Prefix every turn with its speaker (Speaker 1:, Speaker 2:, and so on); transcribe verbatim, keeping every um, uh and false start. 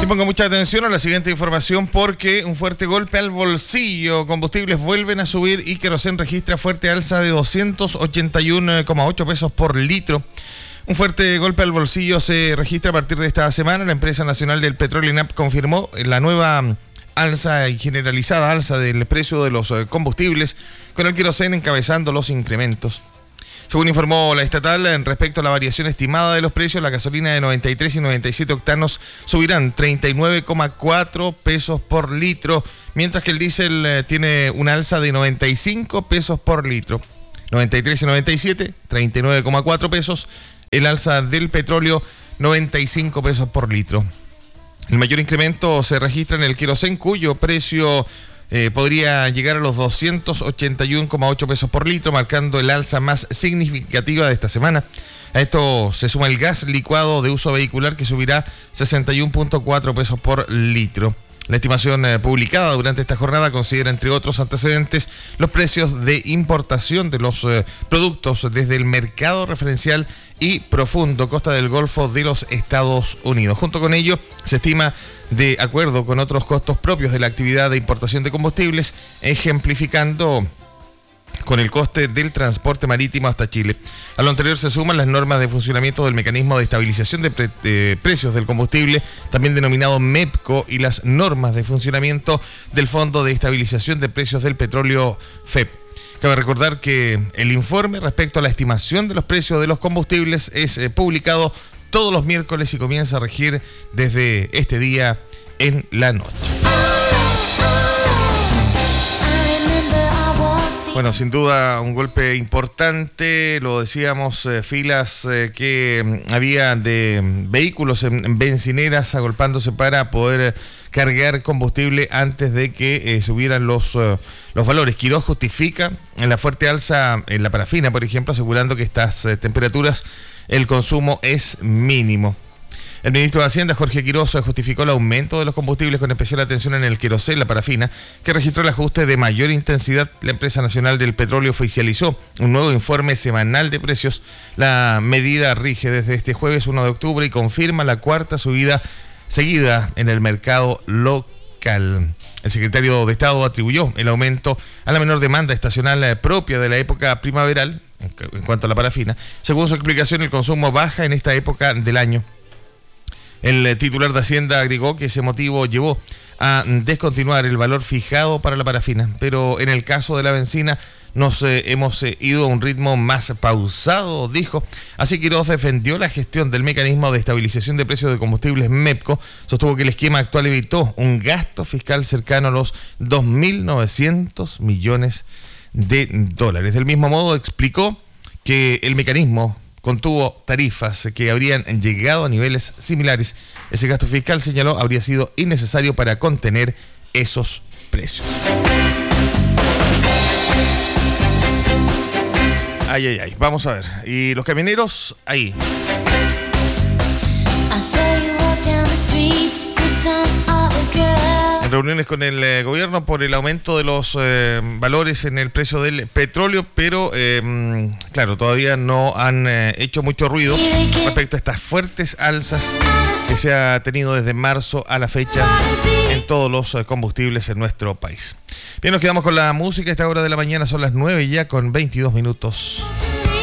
Speaker 1: Y ponga mucha atención a la siguiente información porque un fuerte golpe al bolsillo. Combustibles vuelven a subir y Querosén registra fuerte alza de doscientos ochenta y uno coma ocho pesos por litro. Un fuerte golpe al bolsillo se registra a partir de esta semana. La empresa nacional del petróleo ENAP confirmó la nueva alza y generalizada alza del precio de los combustibles, con el querosén encabezando los incrementos. Según informó la estatal, en respecto a la variación estimada de los precios, la gasolina de noventa y tres y noventa y siete octanos subirán treinta y nueve coma cuatro pesos por litro, mientras que el diésel eh, tiene una alza de noventa y cinco pesos por litro. noventa y tres y noventa y siete, treinta y nueve coma cuatro pesos. El alza del petróleo, noventa y cinco pesos por litro. El mayor incremento se registra en el querosén, cuyo precio Eh, podría llegar a los doscientos ochenta y uno coma ocho pesos por litro, marcando el alza más significativa de esta semana. A esto se suma el gas licuado de uso vehicular, que subirá sesenta y uno coma cuatro pesos por litro. La estimación eh, publicada durante esta jornada considera, entre otros antecedentes, los precios de importación de los eh, productos desde el mercado referencial y profundo Costa del Golfo de los Estados Unidos. Junto con ello, se estima, de acuerdo con otros costos propios de la actividad de importación de combustibles, ejemplificando con el coste del transporte marítimo hasta Chile. A lo anterior se suman las normas de funcionamiento del mecanismo de estabilización de, pre de precios del combustible, también denominado MEPCO, y las normas de funcionamiento del Fondo de Estabilización de Precios del Petróleo, F E P. Cabe recordar que el informe respecto a la estimación de los precios de los combustibles es eh, publicado todos los miércoles y comienza a regir desde este día en la noche. Bueno, sin duda un golpe importante, lo decíamos, eh, filas eh, que había de vehículos en, en bencineras agolpándose para poder eh, cargar combustible antes de que eh, subieran los, uh, los valores. Quirós justifica en la fuerte alza en la parafina, por ejemplo, asegurando que estas eh, temperaturas el consumo es mínimo. El ministro de Hacienda, Jorge Quirós, justificó el aumento de los combustibles con especial atención en el querosén, la parafina, que registró el ajuste de mayor intensidad. La empresa nacional del petróleo oficializó un nuevo informe semanal de precios. La medida rige desde este jueves uno de octubre y confirma la cuarta subida seguida en el mercado local. El secretario de Estado atribuyó el aumento a la menor demanda estacional propia de la época primaveral en cuanto a la parafina. Según su explicación, el consumo baja en esta época del año. El titular de Hacienda agregó que ese motivo llevó a descontinuar el valor fijado para la parafina, pero en el caso de la benzina nos eh, hemos eh, ido a un ritmo más pausado, dijo. Así Quirós defendió la gestión del mecanismo de estabilización de precios de combustibles MEPCO. Sostuvo que el esquema actual evitó un gasto fiscal cercano a los dos mil novecientos millones de dólares. Del mismo modo, explicó que el mecanismo contuvo tarifas que habrían llegado a niveles similares. Ese gasto fiscal, señaló, habría sido innecesario para contener esos precios. Ay, ay, ay, vamos a ver. Y los camioneros, ahí. En reuniones con el eh, gobierno por el aumento de los eh, valores en el precio del petróleo, pero eh, claro, todavía no han eh, hecho mucho ruido respecto a estas fuertes alzas que se ha tenido desde marzo a la fecha en todos los eh, combustibles en nuestro país. Bien, nos quedamos con la música. A esta hora de la mañana son las nueve ya con veintidós minutos.